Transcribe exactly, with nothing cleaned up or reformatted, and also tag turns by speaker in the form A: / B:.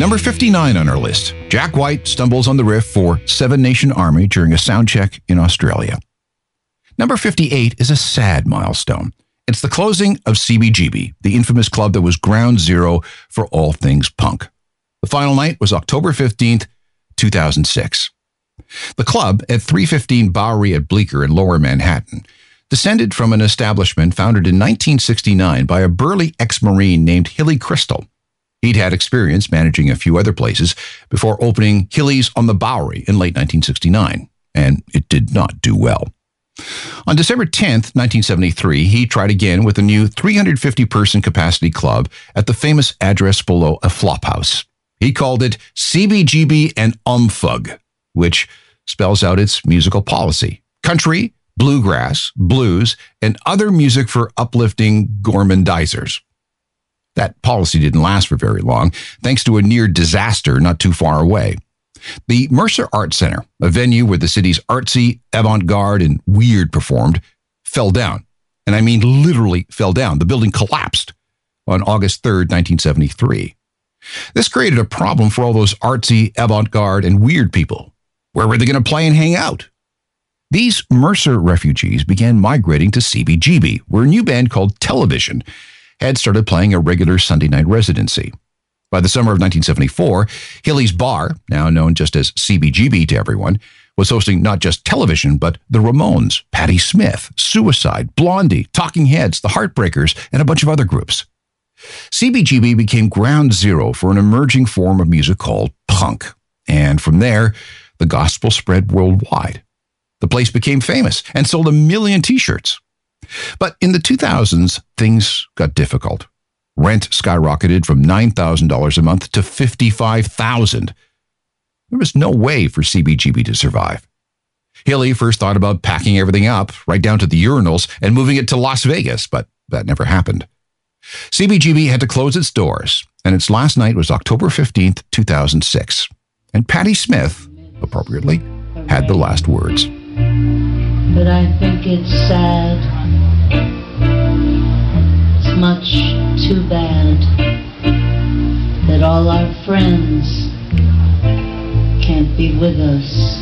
A: Number fifty-nine on our list, Jack White stumbles on the riff for Seven Nation Army during a sound check in Australia. Number fifty-eight is a sad milestone. It's the closing of C B G B, the infamous club that was ground zero for all things punk. The final night was October fifteenth, two thousand six. The club at three fifteen Bowery at Bleecker in Lower Manhattan descended from an establishment founded in nineteen sixty-nine by a burly ex-Marine named Hilly Crystal. He'd had experience managing a few other places before opening Hilly's on the Bowery in late nineteen sixty-nine, and it did not do well. On December tenth, nineteen seventy-three, he tried again with a new three hundred fifty person capacity club at the famous address below a flophouse. He called it C B G B and Umfug, which spells out its musical policy: country, bluegrass, blues, and other music for uplifting gormandizers. That policy didn't last for very long, thanks to a near disaster not too far away. The Mercer Art Center, a venue where the city's artsy, avant-garde, and weird performed, fell down. And I mean literally fell down. The building collapsed on August third, nineteen seventy-three. This created a problem for all those artsy, avant-garde, and weird people. Where were they going to play and hang out? These Mercer refugees began migrating to C B G B, where a new band called Television had started playing a regular Sunday night residency. By the summer of nineteen seventy-four, Hilly's Bar, now known just as C B G B to everyone, was hosting not just Television, but the Ramones, Patti Smith, Suicide, Blondie, Talking Heads, the Heartbreakers, and a bunch of other groups. C B G B became ground zero for an emerging form of music called punk. And from there, the gospel spread worldwide. The place became famous and sold a million t-shirts. But in the two thousands, things got difficult. Rent skyrocketed from nine thousand dollars a month to fifty-five thousand dollars. There was no way for C B G B to survive. Hilly first thought about packing everything up, right down to the urinals, and moving it to Las Vegas, but that never happened. C B G B had to close its doors, and its last night was October fifteenth, two thousand six. And Patti Smith, appropriately, had the last words.
B: But I think it's sad. It's much too bad that all our friends can't be with us